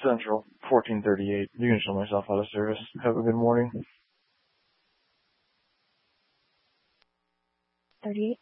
Central, 1438. You can show myself out of service. Have a good morning. 38.